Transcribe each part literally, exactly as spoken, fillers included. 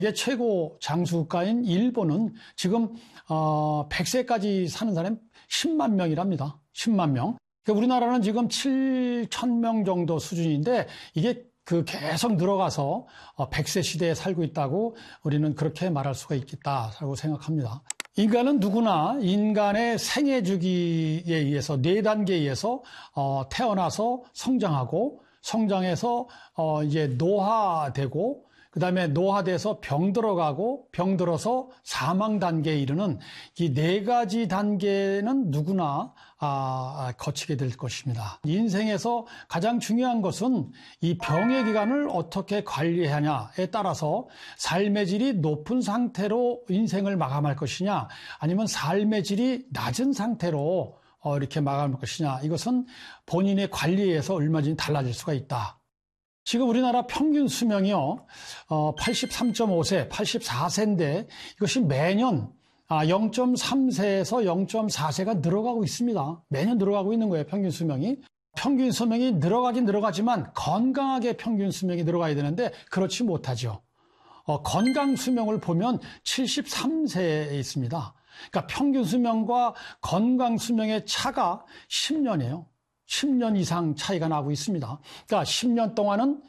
이게 최고 장수국가인 일본은 지금 어, 백 세까지 사는 사람이 십만 명이랍니다. 십만 명. 그러니까 우리나라는 지금 칠천 명 정도 수준인데 이게 그 계속 늘어가서 백 세 시대에 살고 있다고 우리는 그렇게 말할 수가 있겠다라고 생각합니다. 인간은 누구나 인간의 생애 주기에 의해서 네 단계에 의해서 어, 태어나서 성장하고 성장해서 어, 이제 노화되고 그 다음에 노화돼서 병들어가고 병들어서 사망 단계에 이르는 이 네 가지 단계는 누구나 아, 거치게 될 것입니다. 인생에서 가장 중요한 것은 이 병의 기간을 어떻게 관리하냐에 따라서 삶의 질이 높은 상태로 인생을 마감할 것이냐 아니면 삶의 질이 낮은 상태로 어, 이렇게 마감할 것이냐 이것은 본인의 관리에 의해서 얼마든지 달라질 수가 있다. 지금 우리나라 평균 수명이요, 어, 팔십삼 점 오 세, 팔십사 세인데 이것이 매년 아, 영 점 삼 세에서 영 점 사 세가 늘어가고 있습니다. 매년 늘어가고 있는 거예요, 평균 수명이. 평균 수명이 늘어가긴 늘어가지만 건강하게 평균 수명이 늘어가야 되는데 그렇지 못하죠. 어, 건강 수명을 보면 칠십삼 세에 있습니다. 그러니까 평균 수명과 건강 수명의 차가 십 년이에요. 십 년 이상 차이가 나고 있습니다. 그러니까 십 년 동안은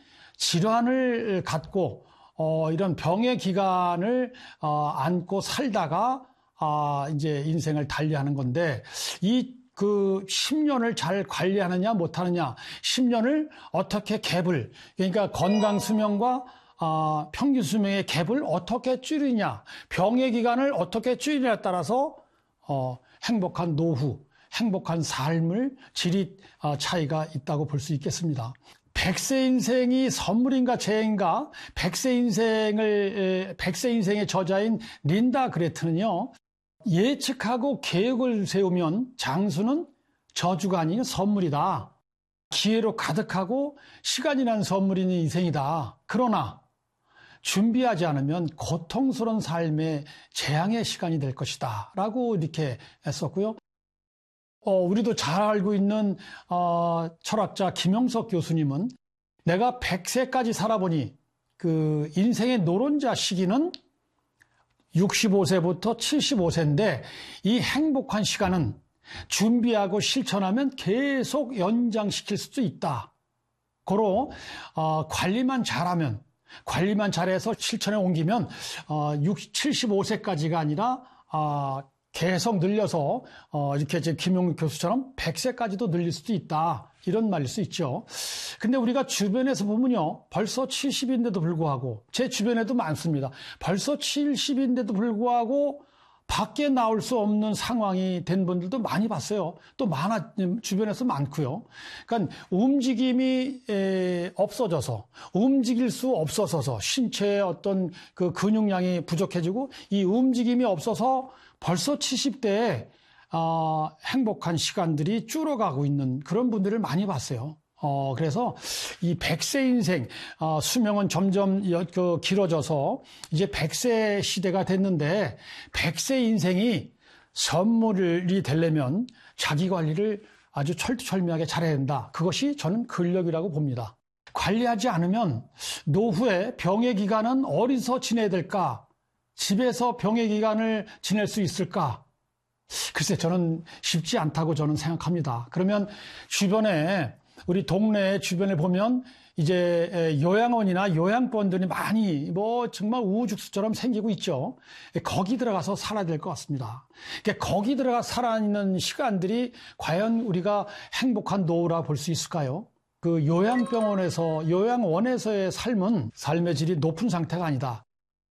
질환을 갖고 어, 이런 병의 기간을 어, 안고 살다가 아, 이제 인생을 달리하는 건데 이 그 십 년을 잘 관리하느냐 못하느냐, 십 년을 어떻게 갭을 그러니까 건강 수명과 아, 평균 수명의 갭을 어떻게 줄이냐, 병의 기간을 어떻게 줄이냐에 따라서 어, 행복한 노후, 행복한 삶을 질이 차이가 있다고 볼 수 있겠습니다. 백 세 인생이 선물인가 재해인가? 백 세 인생을 백 세 인생의 저자인 린다 그레트는요. 예측하고 계획을 세우면 장수는 저주가 아닌 선물이다. 기회로 가득하고 시간이라는 선물인 인생이다. 그러나 준비하지 않으면 고통스러운 삶의 재앙의 시간이 될 것이다. 라고 이렇게 했었고요. 어, 우리도 잘 알고 있는 어, 철학자 김영석 교수님은 내가 백 세까지 살아보니 그 인생의 노론자 시기는 육십오 세부터 칠십오 세인데 이 행복한 시간은 준비하고 실천하면 계속 연장시킬 수도 있다. 고로 어, 관리만 잘하면 관리만 잘해서 실천에 옮기면 어, 칠십오 세까지가 아니라 어, 계속 늘려서 어, 이렇게 지금 김용국 교수처럼 백 세까지도 늘릴 수도 있다. 이런 말일 수 있죠. 근데 우리가 주변에서 보면요. 벌써 칠십인데도 불구하고 제 주변에도 많습니다. 벌써 칠십인데도 불구하고 밖에 나올 수 없는 상황이 된 분들도 많이 봤어요. 또 많아 주변에서 많고요. 그러니까 움직임이 에, 없어져서 움직일 수 없어서 신체의 어떤 그 근육량이 부족해지고 이 움직임이 없어서 벌써 칠십 대에 어, 행복한 시간들이 줄어가고 있는 그런 분들을 많이 봤어요. 어, 그래서 이 백 세 인생, 어, 수명은 점점 여, 그, 길어져서 이제 백 세 시대가 됐는데 백 세 인생이 선물이 되려면 자기 관리를 아주 철두철미하게 잘해야 된다. 그것이 저는 근력이라고 봅니다. 관리하지 않으면 노후에 병의 기간은 어디서 지내야 될까? 집에서 병의 기간을 지낼 수 있을까? 글쎄 저는 쉽지 않다고 저는 생각합니다. 그러면 주변에 우리 동네 주변에 보면 이제 요양원이나 요양병원들이 많이 뭐 정말 우후죽순처럼 생기고 있죠. 거기 들어가서 살아야 될 것 같습니다. 그러니까 거기 들어가 살아있는 시간들이 과연 우리가 행복한 노후라 볼 수 있을까요? 그 요양병원에서 요양원에서의 삶은 삶의 질이 높은 상태가 아니다.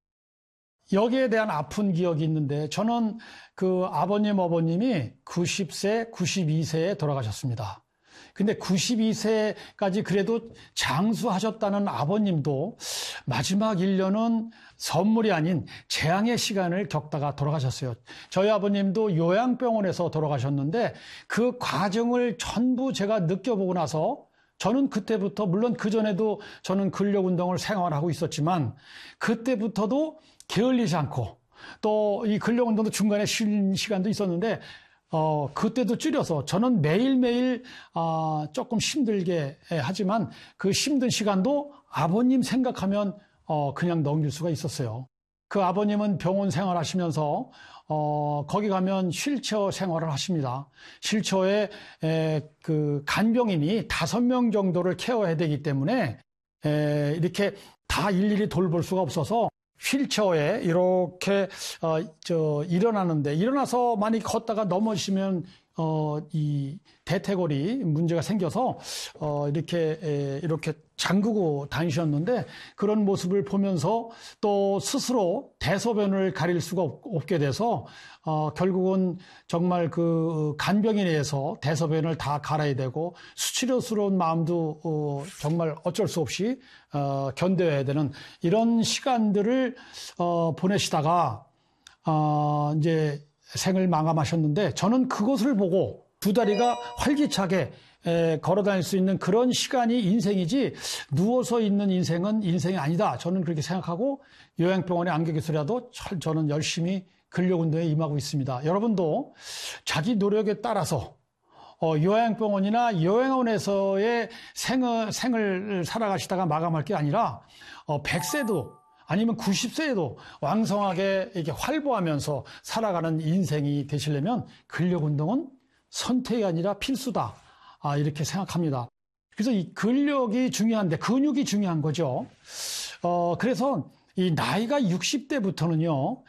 여기에 대한 아픈 기억이 있는데 저는 그 아버님, 어머님이 구십 세, 구십이 세에 돌아가셨습니다. 근데 구십이 세까지 그래도 장수하셨다는 아버님도 마지막 일 년은 선물이 아닌 재앙의 시간을 겪다가 돌아가셨어요. 저희 아버님도 요양병원에서 돌아가셨는데 그 과정을 전부 제가 느껴보고 나서 저는 그때부터 물론 그전에도 저는 근력운동을 생활하고 있었지만 그때부터도 게을리지 않고 또 이 근력운동도 중간에 쉴 시간도 있었는데 어 그때도 줄여서 저는 매일매일 어, 조금 힘들게 하지만 그 힘든 시간도 아버님 생각하면 어, 그냥 넘길 수가 있었어요. 그 아버님은 병원 생활하시면서 어, 거기 가면 휠체어 생활을 하십니다. 휠체어에 에, 그 간병인이 다섯 명 정도를 케어해야 되기 때문에 에, 이렇게 다 일일이 돌볼 수가 없어서 휠체어에 이렇게 어, 저 일어나는데 일어나서 많이 걷다가 넘어지시면 어, 이 대퇴골이 문제가 생겨서 어, 이렇게 에, 이렇게 잠그고 다니셨는데 그런 모습을 보면서 또 스스로 대소변을 가릴 수가 없, 없게 돼서 어, 결국은 정말 그 간병인에 의해서 대소변을 다 갈아야 되고 수치료스러운 마음도 어, 정말 어쩔 수 없이 어, 견뎌야 되는 이런 시간들을 어, 보내시다가 어, 이제 생을 마감하셨는데 저는 그것을 보고 두 다리가 활기차게 에, 걸어 다닐 수 있는 그런 시간이 인생이지 누워서 있는 인생은 인생이 아니다. 저는 그렇게 생각하고 요양병원에 안겨 계시라도 저는 열심히 근력운동에 임하고 있습니다. 여러분도 자기 노력에 따라서 어, 요양병원이나 요양원에서의 생을, 생을 살아가시다가 마감할 게 아니라 어, 백 세도 아니면 구십 세에도 왕성하게 이렇게 활보하면서 살아가는 인생이 되시려면 근력운동은 선택이 아니라 필수다. 아, 이렇게 생각합니다. 그래서 이 근력이 중요한데 근육이 중요한 거죠. 어, 그래서 이 나이가 육십 대부터는요,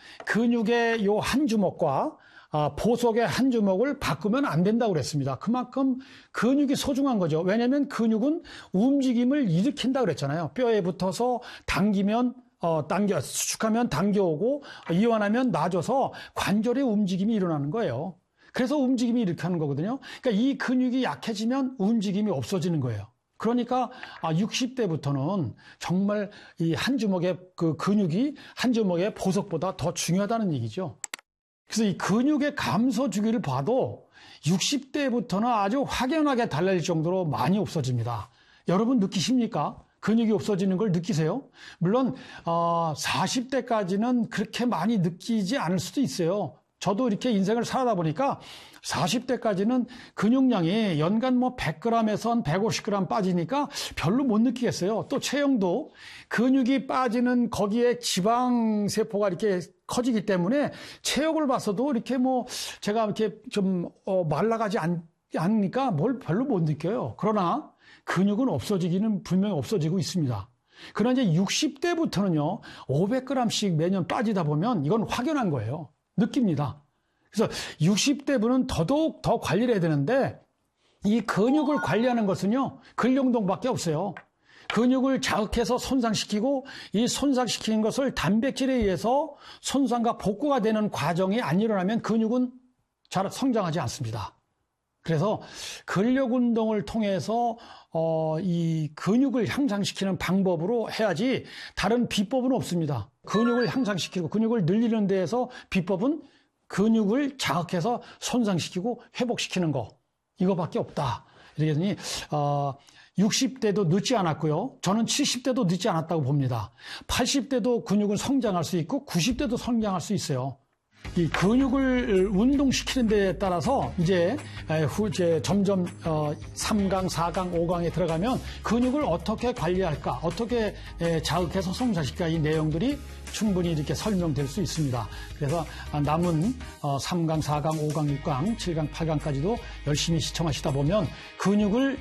근육의 요 한 주먹과 아, 보석의 한 주먹을 바꾸면 안 된다고 그랬습니다. 그만큼 근육이 소중한 거죠. 왜냐하면 근육은 움직임을 일으킨다고 그랬잖아요. 뼈에 붙어서 당기면 어, 당겨, 수축하면 당겨오고, 이완하면 놔줘서 관절의 움직임이 일어나는 거예요. 그래서 움직임이 이렇게 하는 거거든요. 그러니까 이 근육이 약해지면 움직임이 없어지는 거예요. 그러니까 육십 대부터는 정말 이 한 주먹의 그 근육이 한 주먹의 보석보다 더 중요하다는 얘기죠. 그래서 이 근육의 감소 주기를 봐도 육십 대부터는 아주 확연하게 달라질 정도로 많이 없어집니다. 여러분 느끼십니까? 근육이 없어지는 걸 느끼세요? 물론 어, 사십 대까지는 그렇게 많이 느끼지 않을 수도 있어요. 저도 이렇게 인생을 살아다 보니까 사십 대까지는 근육량이 연간 뭐 백 그램에서 백오십 그램 빠지니까 별로 못 느끼겠어요. 또 체형도 근육이 빠지는 거기에 지방세포가 이렇게 커지기 때문에 체형을 봐서도 이렇게 뭐 제가 이렇게 좀 어, 말라가지 않, 않으니까 뭘 별로 못 느껴요. 그러나 근육은 없어지기는 분명히 없어지고 있습니다. 그러나 이제 육십 대부터는요, 오백 그램씩 매년 빠지다 보면 이건 확연한 거예요. 느낍니다. 그래서 육십 대분은 더더욱 더 관리를 해야 되는데 이 근육을 관리하는 것은요, 근력운동밖에 없어요. 근육을 자극해서 손상시키고 이 손상시키는 것을 단백질에 의해서 손상과 복구가 되는 과정이 안 일어나면 근육은 잘 성장하지 않습니다. 그래서 근력 운동을 통해서 어, 이 근육을 향상시키는 방법으로 해야지 다른 비법은 없습니다. 근육을 향상시키고 근육을 늘리는 데에서 비법은 근육을 자극해서 손상시키고 회복시키는 거 이거밖에 없다. 이렇게 했더니 어, 육십 대도 늦지 않았고요. 저는 칠십 대도 늦지 않았다고 봅니다. 팔십 대도 근육은 성장할 수 있고 구십 대도 성장할 수 있어요. 이 근육을 운동시키는 데에 따라서 이제 후 이제 점점 어 삼 강, 사 강, 오 강에 들어가면 근육을 어떻게 관리할까, 어떻게 자극해서 성장시킬까 이 내용들이 충분히 이렇게 설명될 수 있습니다. 그래서 남은 삼 강, 사 강, 오 강, 육 강, 칠 강, 팔 강까지도 열심히 시청하시다 보면 근육을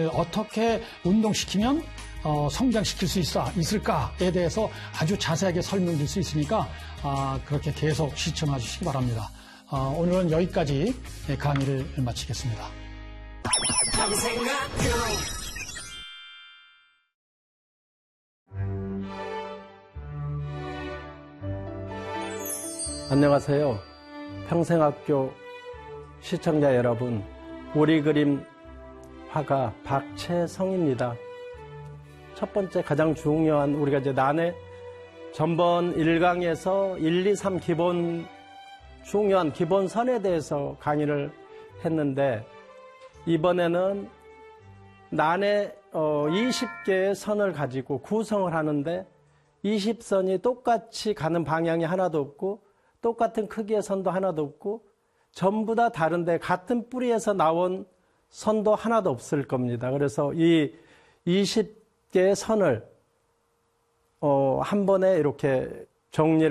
어떻게 운동시키면 어, 성장시킬 수 있어, 있을까에 대해서 아주 자세하게 설명드릴 수 있으니까 아, 그렇게 계속 시청해 주시기 바랍니다. 아, 오늘은 여기까지 강의를 마치겠습니다. 안녕하세요. 평생학교 시청자 여러분, 우리 그림 화가 박채성입니다. 첫 번째 가장 중요한 우리가 이제 난해 전번 일 강에서 일, 이, 삼 기본 중요한 기본선에 대해서 강의를 했는데 이번에는 난해 이십 개의 선을 가지고 구성을 하는데 이십 선이 똑같이 가는 방향이 하나도 없고 똑같은 크기의 선도 하나도 없고 전부 다 다른데 같은 뿌리에서 나온 선도 하나도 없을 겁니다. 그래서 이 이십 개의 선을 어, 한 번에 이렇게 정리를